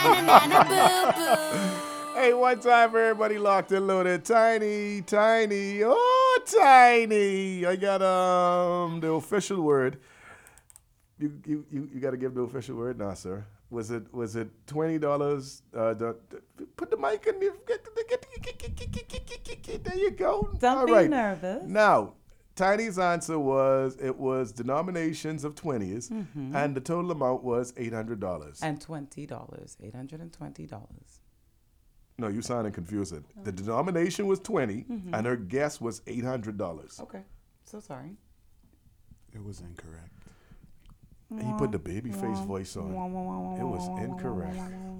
Hey, one time for everybody locked and loaded. Tiny, oh Tiny. I got the official word. You got to give the official word now, sir. Was it $20? Put the mic in there. There you go. Don't be nervous. Now, Tiny's answer was denominations of 20s, and the total amount was $800. And $20. $820. No, you sounding confusing. The denomination was 20, and her guess was $800. Okay, so sorry. It was incorrect. He put the baby face voice on. It was incorrect.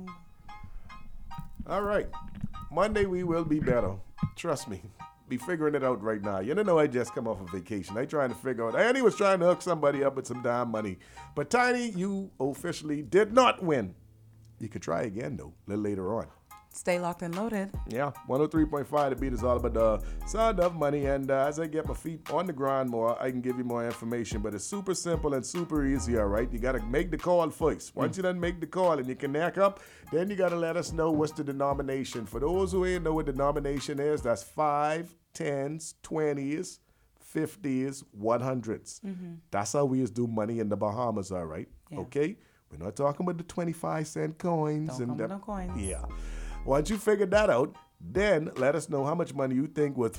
All right. Monday we will be better. Trust me. Be figuring it out right now. You don't know I just come off a vacation. I trying to figure out. Andy was trying to hook somebody up with some damn money. But Tiny, you officially did not win. You could try again, though, a little later on. Stay locked and loaded. Yeah, 103.5 The Beat is all about the sound of money. And as I get my feet on the ground more, I can give you more information. But it's super simple and super easy, all right? You got to make the call first. Once you done make the call and you connect up, then you got to let us know what's the denomination. For those who ain't know what denomination is, that's 5, 10s, 20s, 50s, 100s. That's how we do money in the Bahamas, all right? Yeah. Okay? We're not talking about the 25-cent coins. Don't come with no coins. Yeah. Once you figure that out, then let us know how much money you think was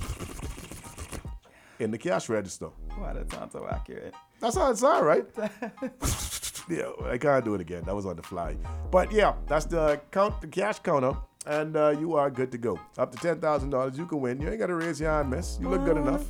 in the cash register. Wow, that sounds so accurate. That's how it sounds, right? Yeah, I can't do it again. That was on the fly. But yeah, that's the cash counter, and you are good to go. Up to $10,000, you can win. You ain't got to raise your hand, miss. You look good enough.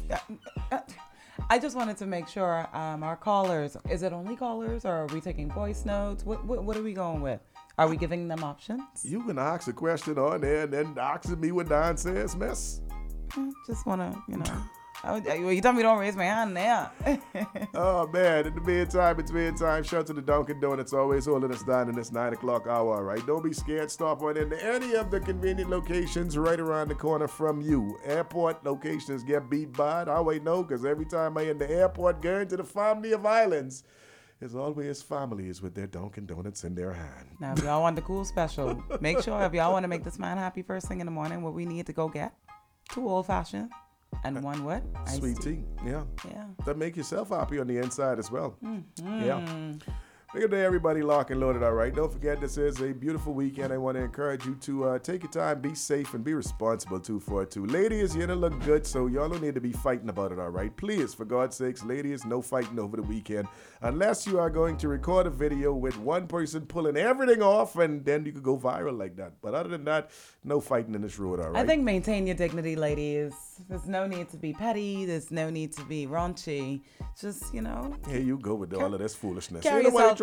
I just wanted to make sure our callers, is it only callers, or are we taking voice notes? What are we going with? Are we giving them options? You can ask a question on there and then asking me what Don says, miss. Just want to, you tell me don't raise my hand there. Oh, man. In the meantime, shout out to the Dunkin' Donuts, always holding us down in this 9 o'clock hour, all right? Don't be scared. Stop on into any of the convenient locations right around the corner from you. Airport locations get beat by it. I always know, because every time I in the airport going to the family of islands, there's always families with their Dunkin' Donuts in their hand. Now, if y'all want the cool special, make sure if y'all want to make this man happy first thing in the morning, what we need to go get, 2 old-fashioned and 1 what? Sweet tea. Yeah. That make yourself happy on the inside as well. Yeah. Good day, everybody. Lock and loaded, all right? Don't forget, this is a beautiful weekend. I want to encourage you to take your time, be safe, and be responsible, too, for it, too. Ladies, you don't look good, so y'all don't need to be fighting about it, all right? Please, for God's sakes, ladies, no fighting over the weekend. Unless you are going to record a video with one person pulling everything off, and then you could go viral like that. But other than that, no fighting in this road, all right? I think maintain your dignity, ladies. There's no need to be petty. There's no need to be raunchy. Just, Here you go with all of this foolishness. Carry yourself.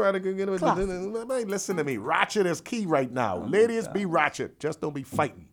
Listen to me. Ratchet is key right now. Ladies, be ratchet. Just don't be fighting.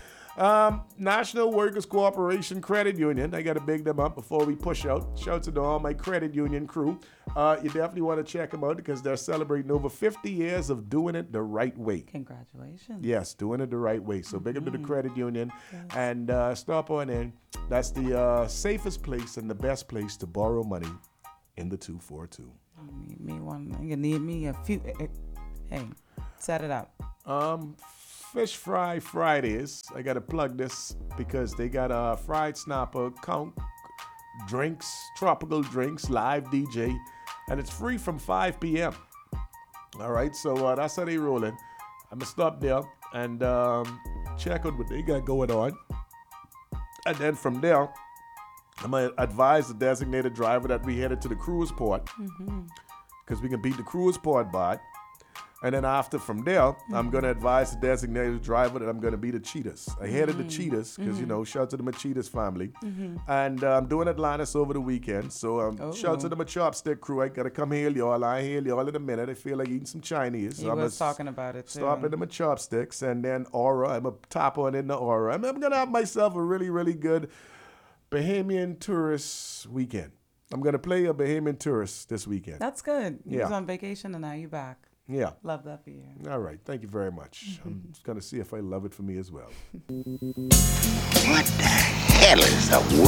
National Workers Cooperation Credit Union. I got to big them up before we push out. Shout out to all my credit union crew. You definitely want to check them out because they're celebrating over 50 years of doing it the right way. Congratulations. Yes, doing it the right way. So big up to the credit union. Yes. And stop on in. That's the safest place and the best place to borrow money in the 242. You need me a few. Hey, set it up. Fish Fry Fridays. I got to plug this because they got fried snapper, conch, drinks, tropical drinks, live DJ, and it's free from 5 p.m. All right, so that's how they rolling. I'm going to stop there and check out what they got going on. And then from there, I'm going to advise the designated driver that we headed to the cruise port because we can beat the cruise port by. And then from there, I'm going to advise the designated driver that I'm going to be the Cheetahs. I headed the Cheetahs because, shout out to the Macheetahs family. And I'm doing Atlantis over the weekend. So shout out to the Chopstick crew. I got to come hail y'all. I hail y'all in a minute. I feel like eating some Chinese. So was talking about it, too. Stop into my Chopsticks. And then Aura. I'm going to tap on in the Aura. I'm going to have myself a really, really good Bahamian tourist weekend. I'm going to play a Bahamian tourist this weekend. That's good. You was on vacation and now you're back. Yeah. Love that for you. All right. Thank you very much. I'm just going to see if I love it for me as well. What the hell is the